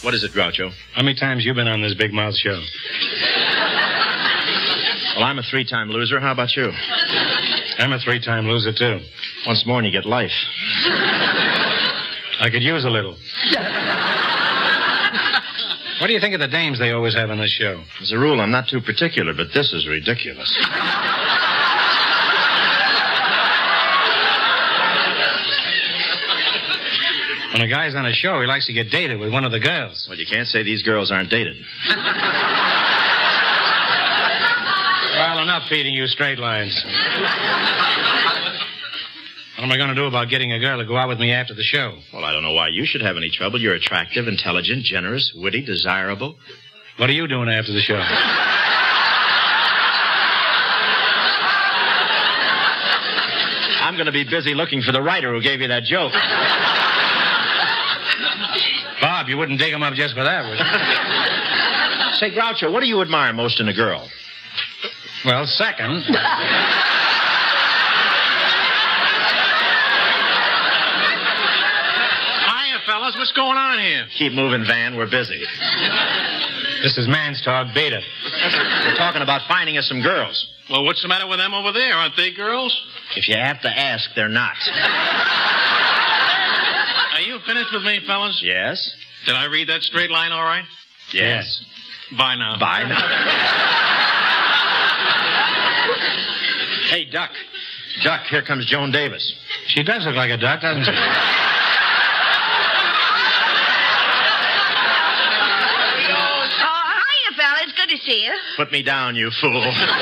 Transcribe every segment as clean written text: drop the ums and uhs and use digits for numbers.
What is it, Groucho? How many times you been on this big mouth show? Well, I'm a 3-time loser. How about you? I'm a 3-time loser, too. Once more and you get life. I could use a little. What do you think of the dames they always have on this show? As a rule, I'm not too particular, but this is ridiculous. When a guy's on a show, he likes to get dated with one of the girls. Well, you can't say these girls aren't dated. Well, enough feeding you straight lines. What am I going to do about getting a girl to go out with me after the show? Well, I don't know why you should have any trouble. You're attractive, intelligent, generous, witty, desirable. What are you doing after the show? I'm going to be busy looking for the writer who gave you that joke. Bob, you wouldn't dig him up just for that, would you? Say, Groucho, what do you admire most in a girl? Well, second. Hiya, fellas. What's going on here? Keep moving, Van. We're busy. This is Man's Talk. Beat it. We're talking about finding us some girls. Well, what's the matter with them over there? Aren't they girls? If you have to ask, they're not. Are you finished with me, fellas? Yes? Did I read that straight line all right? Yes. Bye now. Bye now. Hey, Duck. Duck, here comes Joan Davis. She does look like a duck, doesn't she? To see you. Put me down, you fool.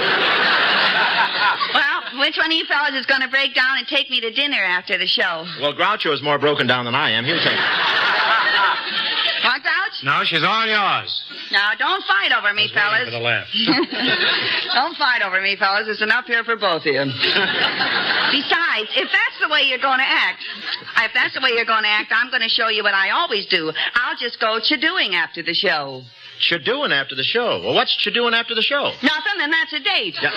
Well, which one of you fellas is going to break down and take me to dinner after the show? Well, Groucho is more broken down than I am. He'll take it. What, Grouch? No, she's all yours. Now, don't fight over me, fellas. For the laugh. Don't fight over me, fellas. There's enough here for both of you. Besides, if that's the way you're going to act, I'm going to show you what I always do. I'll just go chadooing after the show. Chadooing after the show. Well, what's chadooing after the show? Nothing, and that's a date. Yeah.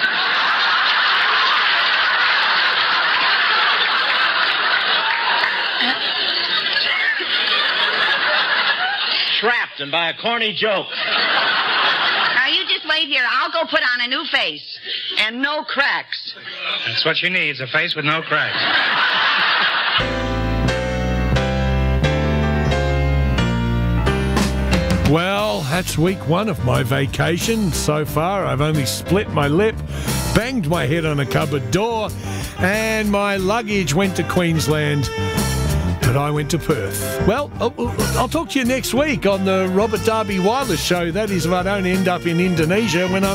Trapped and by a corny joke. Now, you just wait here. I'll go put on a new face. And no cracks. That's what she needs, a face with no cracks. Well, that's week 1 of my vacation. So far, I've only split my lip, banged my head on a cupboard door, and my luggage went to Queensland, but I went to Perth. Well, I'll talk to you next week on the Robert Darby Wireless Show. That is if I don't end up in Indonesia when I'm